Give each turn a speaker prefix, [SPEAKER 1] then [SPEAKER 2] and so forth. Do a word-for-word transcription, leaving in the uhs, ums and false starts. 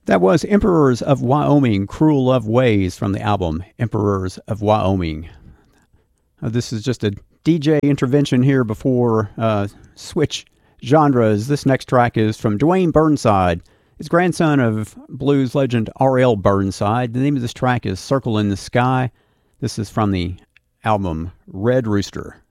[SPEAKER 1] That was Emperors of Wyoming, Cruel Love Ways from the album Emperors of Wyoming. Uh, this is just a D J intervention here before uh, switch genres. This next track is from Dwayne Burnside. He's grandson of blues legend R L Burnside. The name of this track is Circle in the Sky. This is from the album Red Rooster.